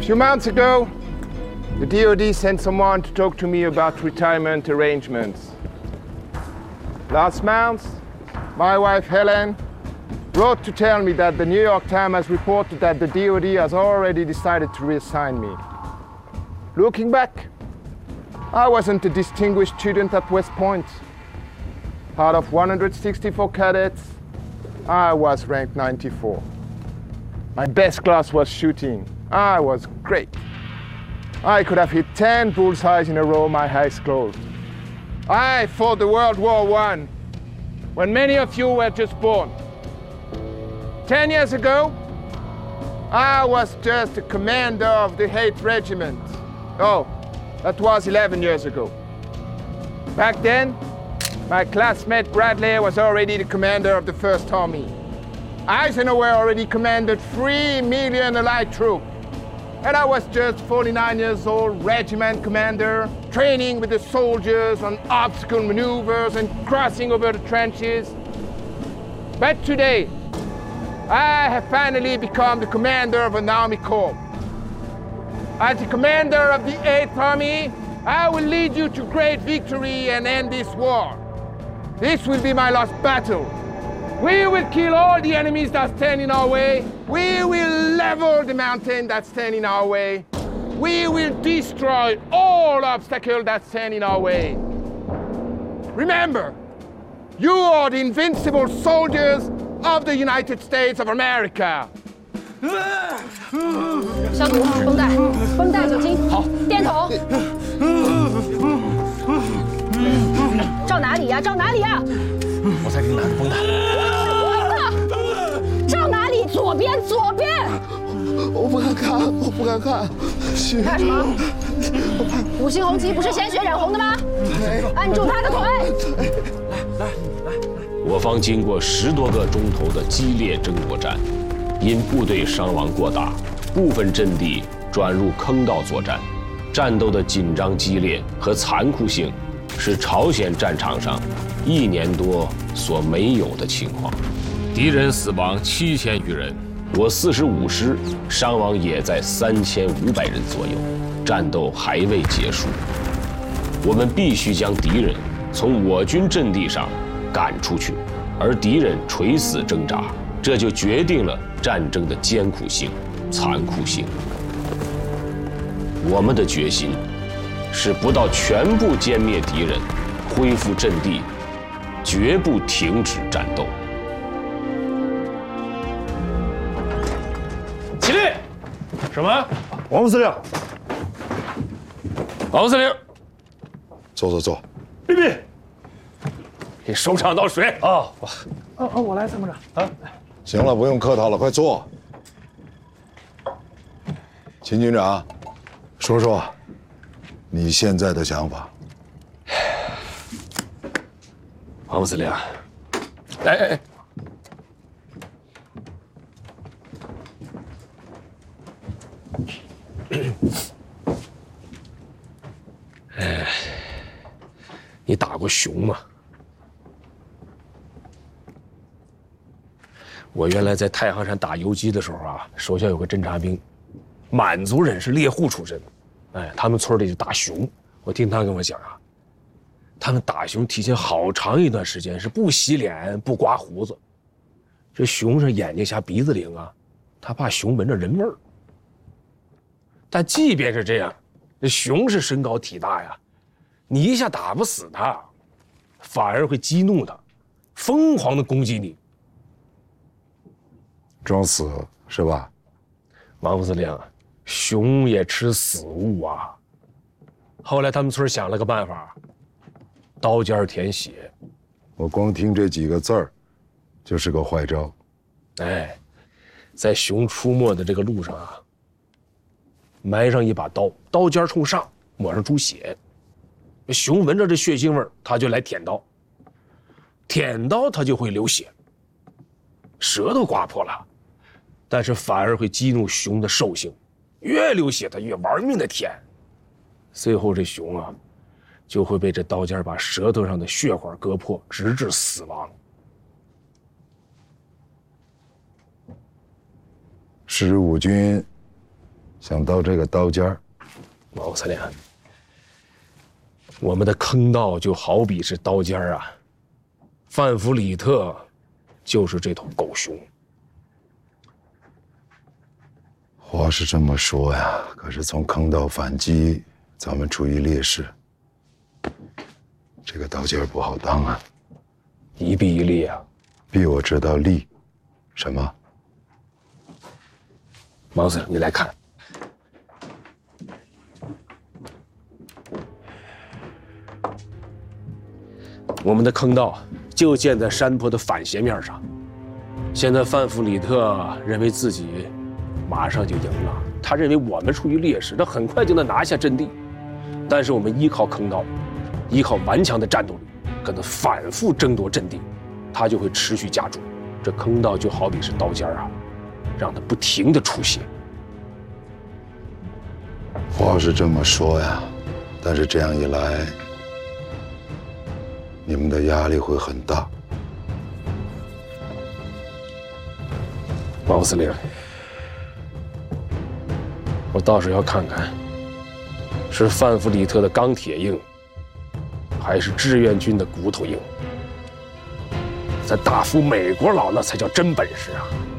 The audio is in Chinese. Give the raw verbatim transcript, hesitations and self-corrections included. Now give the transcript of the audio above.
few months ago, the D O D sent someone to talk to me about retirement arrangements. Last month, my wife Helen wrote to tell me that the New York Times has reported that the D O D has already decided to reassign me. Looking back, I wasn't a distinguished student at West Point. Out of one hundred sixty-four cadets, I was ranked ninety-four. My best class was shooting. I was great. I could have hit ten bullseyes in a row, my eyes closed. I fought the World War One when many of you were just born. Ten years ago, I was just a commander of the eighth Regiment. Oh, that was eleven years ago. Back then, my classmate Bradley was already the commander of the First Army. Eisenhower already commanded three million Allied troops. And I was just forty-nine years old, regiment commander, training with the soldiers on obstacle maneuvers and crossing over the trenches. But today, I have finally become the commander of an army corps. As the commander of the eighth Army, I will lead you to great victory and end this war. This will be my last battle. We will kill all the enemies that stand in our way. We will level the mountain that stand in our way. We will destroy all obstacles that stand in our way. Remember, you are the invincible soldiers of the United States of America. 消毒，绷带，绷带，酒精，好，电筒。照哪里呀？照哪里呀？ 我在给你拿个绷带。 照哪里？左边，左边。 我不敢看，我不敢看。是。 看什么？五星红旗不是鲜血染红的吗？按住他的腿。 来来来，我方经过十多个钟头的激烈争夺战。 因部队伤亡过大，部分阵地转入坑道作战，战斗的紧张激烈和残酷性是朝鲜战场上一年多所没有的情况。敌人死亡七千余人，我四十五师伤亡也在三千五百人左右，战斗还未结束。我们必须将敌人从我军阵地上赶出去，而敌人垂死挣扎。 这就决定了战争的艰苦性、残酷性。我们的决心是不到全部歼灭敌人、恢复阵地，绝不停止战斗。起立！什么？ 王副司令。 王司令。 坐坐坐。 立正。 给首长倒水。 啊，我，哦哦，我来参谋长。啊。 行了，不用客套了，快坐。秦军长，说说你现在的想法。 王副司令，哎哎哎，哎，你打过熊吗？ 我原来在太行山打游击的时候啊，手下有个侦察兵，满族人，是猎户出身，哎，他们村里就打熊。我听他跟我讲啊，他们打熊提前好长一段时间是不洗脸、不刮胡子。这熊是眼睛瞎鼻子灵啊，他怕熊闻着人味儿。但即便是这样，这熊是身高体大呀，你一下打不死它，反而会激怒它，疯狂的攻击你。 装死是吧， 王副司令，熊也吃死物啊。后来他们村想了个办法，刀尖舔血。 我光听这几个字儿，就是个坏招。 哎，在熊出没的这个路上啊，埋上一把刀，刀尖冲上，抹上猪血。熊闻着这血腥味儿，它就来舔刀，舔刀它就会流血，舌头刮破了。 但是反而会激怒熊的兽性，越流血它越玩命的舔，最后这熊啊，就会被这刀尖把舌头上的血管割破，直至死亡。 十五军想到这个刀尖儿。 毛司令，我们的坑道就好比是刀尖儿啊，范弗里特就是这头狗熊。 话是这么说呀，可是从坑道反击，咱们处于劣势。这个刀尖儿不好当啊。 一臂一力啊！ 臂我知道，力什么？ 毛司令，你来看。我们的坑道就建在山坡的反斜面上。现在范弗里特认为自己马上就赢了，他认为我们处于劣势，他很快就能拿下阵地。但是我们依靠坑道，依靠顽强的战斗力，跟他反复争夺阵地，他就会持续加重。这坑道就好比是刀尖啊，让他不停地出血。 话是这么说呀，但是这样一来，你们的压力会很大。 毛司令，我倒是要看看，是范弗里特的钢铁硬，还是志愿军的骨头硬。咱打服美国佬那才叫真本事啊！